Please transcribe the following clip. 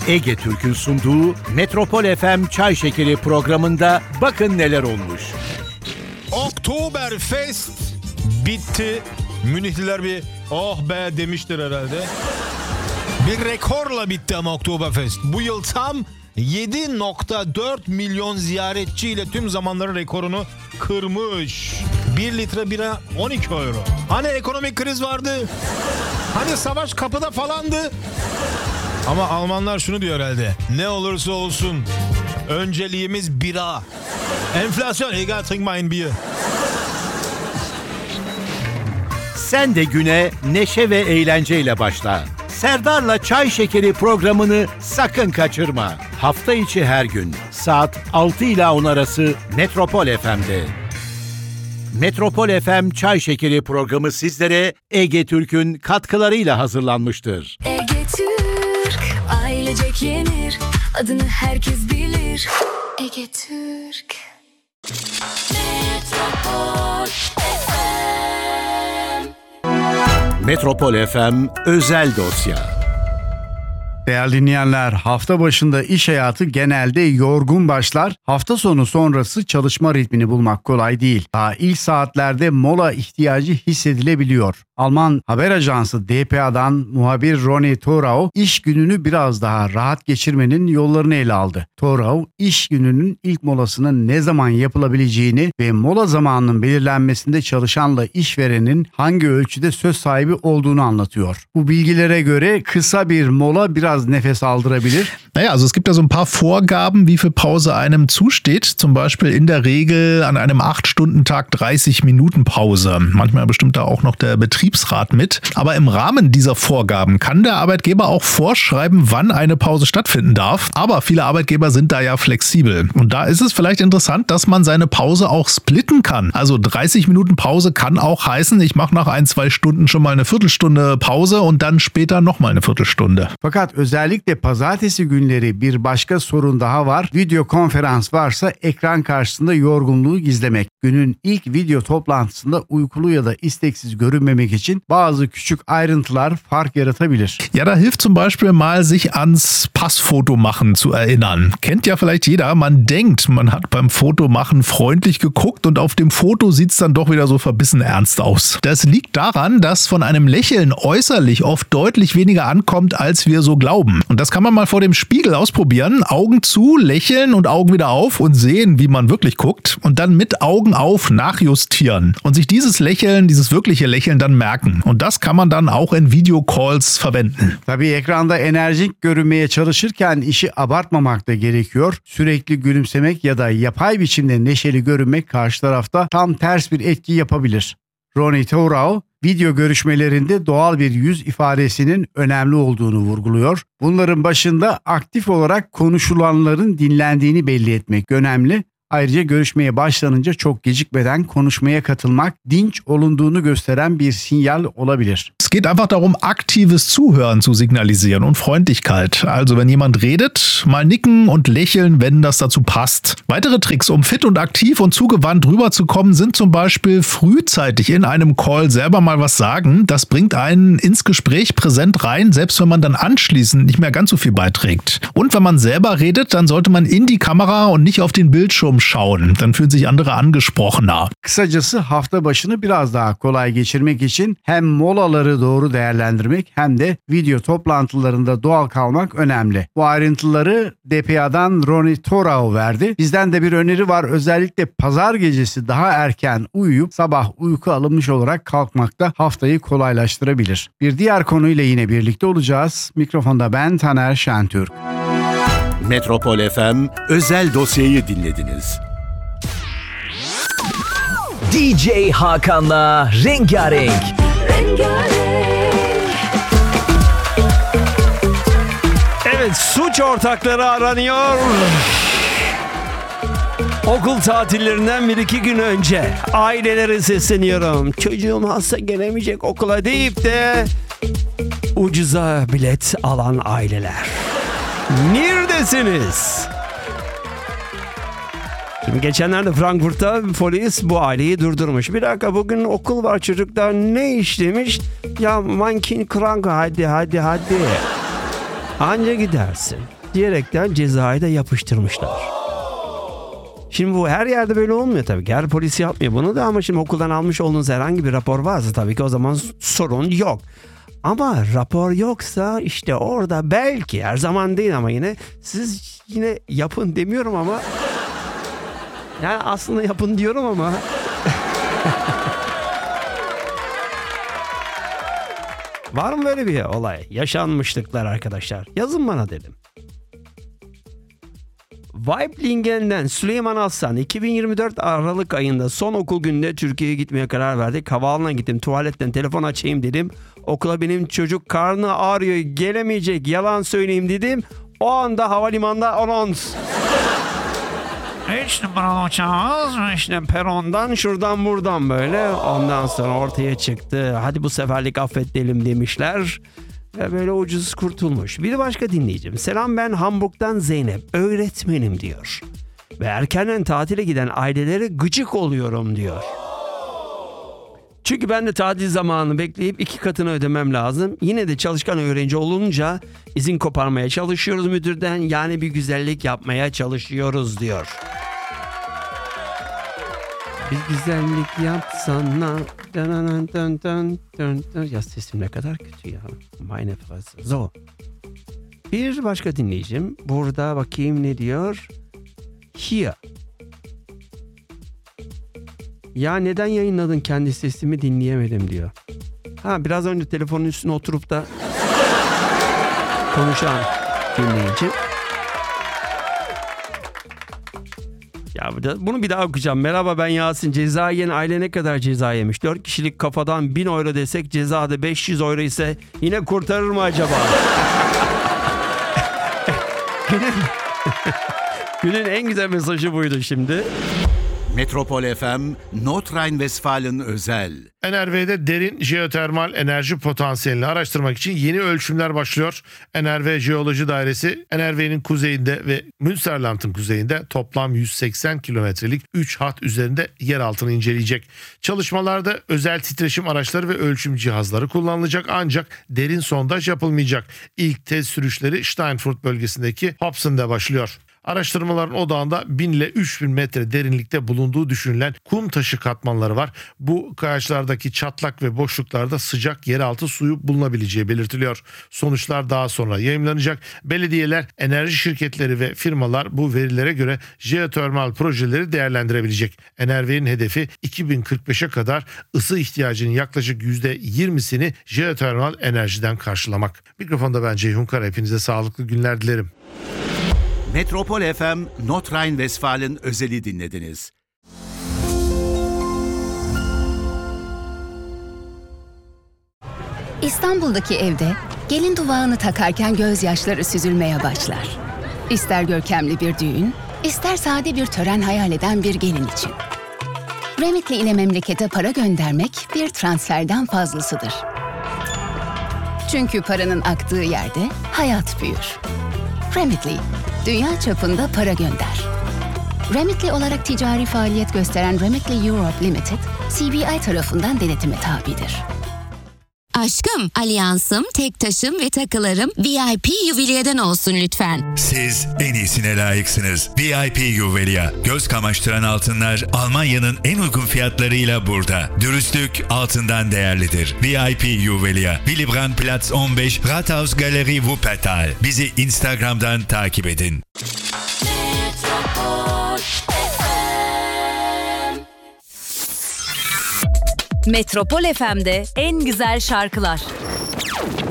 Ege Türk'ün sunduğu Metropol FM Çay Şekeri programında bakın neler olmuş. Oktoberfest bitti. Münihliler bir oh be demiştir herhalde. Bir rekorla bitti ama Oktoberfest. Bu yıl tam 7.4 milyon ziyaretçiyle tüm zamanların rekorunu kırmış. 1 litre bira 12 euro. Hani ekonomik kriz vardı? Hani savaş kapıda falandı? Ama Almanlar şunu diyor herhalde. Ne olursa olsun önceliğimiz bira. Enflasyon, egal, trink mal ein Bier. Sen de güne neşe ve eğlenceyle başla. Serdar'la Çay Şekeri programını sakın kaçırma. Hafta içi her gün saat 6 ila 10 arası Metropol FM'de. Metropol FM Çay Şekeri programı sizlere Ege Türk'ün katkılarıyla hazırlanmıştır. Ege Türk, ailecek yenir, adını herkes bilir. Ege Türk. Metropol FM. Metropol FM özel dosya. Değerli dinleyenler, hafta başında iş hayatı genelde yorgun başlar. Hafta sonu sonrası çalışma ritmini bulmak kolay değil. Daha ilk saatlerde mola ihtiyacı hissedilebiliyor. Alman haber ajansı dpa'dan muhabir Ronny Thorau iş gününü biraz daha rahat geçirmenin yollarını ele aldı. Thorau iş gününün ilk molasının ne zaman yapılabileceğini ve mola zamanının belirlenmesinde çalışanla işverenin hangi ölçüde söz sahibi olduğunu anlatıyor. Bu bilgilere göre kısa bir mola biraz nefes aldırabilir. Naja, also es gibt da so ein paar Vorgaben, wie viel Pause einem zusteht. Zum Beispiel in der Regel an einem 8-Stunden-Tag 30 Minuten Pause. Manchmal bestimmt da auch noch der Betriebsrat mit. Aber im Rahmen dieser Vorgaben kann der Arbeitgeber auch vorschreiben, wann eine Pause stattfinden darf. Aber viele Arbeitgeber sind da ja flexibel. Und da ist es vielleicht interessant, dass man seine Pause auch splitten kann. Also 30 Minuten Pause kann auch heißen, ich mache nach 1-2 Stunden schon mal eine Viertelstunde Pause und dann später nochmal eine Viertelstunde. Fakat özellikle pazartesi günleri bir başka sorun daha var. Video konferans varsa ekran karşısında yorgunluğu gizlemek. Günün ilk video toplantısında uykulu ya da isteksiz görünmemek için bazı küçük ayrıntılar fark yaratabilir. Ja, da hilft zum Beispiel mal sich ans Passfoto machen zu erinnern. Kennt ja vielleicht jeder, man denkt, man hat beim Fotomachen freundlich geguckt und auf dem Foto sieht's dann doch wieder so verbissen ernst aus. Das liegt daran, dass von einem Lächeln äußerlich oft deutlich weniger ankommt, als wir so glauben. Und das kann man mal vor dem Spiegel ausprobieren. Augen zu, lächeln und Augen wieder auf und sehen, wie man wirklich guckt. Und dann mit Augen auf nachjustieren. Und sich dieses Lächeln, dieses wirkliche Lächeln dann merken. Und das kann man dann auch in Videocalls verwenden. Tabii ekranda enerjik görünmeye çalışırken işi abartmamak da gerekiyor. Sürekli gülümsemek ya da yapay biçimde neşeli görünmek karşı tarafta tam ters bir etki yapabilir. Ronny Thorau, video görüşmelerinde doğal bir yüz ifadesinin önemli olduğunu vurguluyor. Bunların başında aktif olarak konuşulanların dinlendiğini belli etmek önemli. Ayrıca görüşmeye başlanınca çok gecikmeden konuşmaya katılmak dinç olunduğunu gösteren bir sinyal olabilir. Es geht einfach darum, aktives Zuhören zu signalisieren und Freundlichkeit. Also wenn jemand redet, mal nicken und lächeln, wenn das dazu passt. Weitere Tricks, um fit und aktiv und zugewandt rüberzukommen, sind zum Beispiel frühzeitig in einem Call selber mal was sagen. Das bringt einen ins Gespräch präsent rein, selbst wenn man dann anschließend nicht mehr ganz so viel beiträgt. Und wenn man selber redet, dann sollte man in die Kamera und nicht auf den Bildschirm schauen. Dann fühlen sich andere angesprochener. Kısacası hafta başını biraz daha kolay geçirmek için hem molaları doğru değerlendirmek hem de video toplantılarında doğal kalmak önemli. Bu ayrıntıları dpa'dan Ronny Thorau verdi. Bizden de bir öneri var. Özellikle pazar gecesi daha erken uyuyup sabah uyku alınmış olarak kalkmakta haftayı kolaylaştırabilir. Bir diğer konuyla yine birlikte olacağız. Mikrofonda ben Taner Şentürk. Metropol FM özel dosyayı dinlediniz. DJ Hakan'la Rengarenk. Evet, suç ortakları aranıyor. Okul tatillerinden 1-2 gün önce ailelere sesleniyorum. Çocuğum hasta gelemeyecek okula deyip de ucuza bilet alan aileler. Neredesiniz? Şimdi geçenlerde Frankfurt'ta polis bu aileyi durdurmuş. Bir dakika, bugün okul var, çocuklar ne iş demiş? Ya mankin krank, hadi. Anca gidersin. diyerekten cezayı da yapıştırmışlar. Şimdi bu her yerde böyle olmuyor tabii ki. Her polis yapmıyor bunu da, ama şimdi okuldan almış olduğunuz herhangi bir rapor varsa tabii ki o zaman sorun yok. Ama rapor yoksa işte orada belki, her zaman değil ama yine siz yine yapın demiyorum ama yani aslında yapın diyorum ama var mı böyle bir olay? Yaşanmışlıklar arkadaşlar. Yazın bana dedim. Weiblingen'den Süleyman Aslan, 2024 Aralık ayında son okul gününde Türkiye'ye gitmeye karar verdik. Havaalanına gittim, tuvaletten telefon açayım dedim. Okula benim çocuk karnı ağrıyor, gelemeyecek, yalan söyleyeyim dedim. O anda havalimanında anons. 3 numaralı uçağımız işte perondan şuradan buradan böyle. Ondan sonra ortaya çıktı. Hadi bu seferlik affedelim demişler. Ve böyle ucuz kurtulmuş. Bir başka dinleyicim. Selam, ben Hamburg'dan Zeynep. Öğretmenim diyor. Ve erkenden tatile giden ailelere gıcık oluyorum diyor. Çünkü ben de tatil zamanını bekleyip 2 katını ödemem lazım. Yine de çalışkan öğrenci olunca izin koparmaya çalışıyoruz müdürden. Yani bir güzellik yapmaya çalışıyoruz diyor. Bir güzellik yapsana. Ya sesim ne kadar kötü ya. Meine Fresse. So. Bir başka dinleyicim. Burada bakayım ne diyor. Here. Ya neden yayınladın kendi sesimi, dinleyemedim diyor. Ha, biraz önce telefonun üstüne oturup da konuşan dinleyicim. Ya bunu bir daha okuyacağım. Merhaba, ben Yasin. Ceza yiyen aile ne kadar ceza yemiş? 4 kişilik kafadan 1000 euro desek, cezada 500 euro ise yine kurtarır mı acaba? Günün en güzel mesajı buydu şimdi. Metropol FM, Nordrhein-Westfalen özel. NRV'de derin jeotermal enerji potansiyelini araştırmak için yeni ölçümler başlıyor. NRV Jeoloji Dairesi, NRV'nin kuzeyinde ve Münsterland'ın kuzeyinde toplam 180 kilometrelik 3 hat üzerinde yer altını inceleyecek. Çalışmalarda özel titreşim araçları ve ölçüm cihazları kullanılacak, ancak derin sondaj yapılmayacak. İlk test sürüşleri Steinfurt bölgesindeki Hobson'da başlıyor. Araştırmaların odağında 1000 ile 3000 metre derinlikte bulunduğu düşünülen kum taşı katmanları var. Bu kayaçlardaki çatlak ve boşluklarda sıcak yeraltı suyu bulunabileceği belirtiliyor. Sonuçlar daha sonra yayımlanacak. Belediyeler, enerji şirketleri ve firmalar bu verilere göre jeotermal projeleri değerlendirebilecek. NRV'nin hedefi 2045'e kadar ısı ihtiyacının yaklaşık %20'sini jeotermal enerjiden karşılamak. Mikrofonda ben Ceyhun Kara. Hepinize sağlıklı günler dilerim. Metropol FM, Nordrhein-Westfalen özeli dinlediniz. İstanbul'daki evde gelin duvağını takarken gözyaşları süzülmeye başlar. İster görkemli bir düğün, ister sade bir tören hayal eden bir gelin için. Remitly ile memlekete para göndermek bir transferden fazlasıdır. Çünkü paranın aktığı yerde hayat büyür. Remitly, dünya çapında para gönder. Remitly olarak ticari faaliyet gösteren Remitly Europe Limited, CBI tarafından denetime tabidir. Aşkım, alyansım, tek taşım ve takılarım VIP Juwelier'den olsun lütfen. Siz en iyisine layıksınız. VIP Juwelier. Göz kamaştıran altınlar Almanya'nın en uygun fiyatlarıyla burada. Dürüstlük altından değerlidir. VIP Juwelier. Willy Brandt Platz 15, Rathaus Galerie Wuppertal. Bizi Instagram'dan takip edin. Metropol FM'de en güzel şarkılar.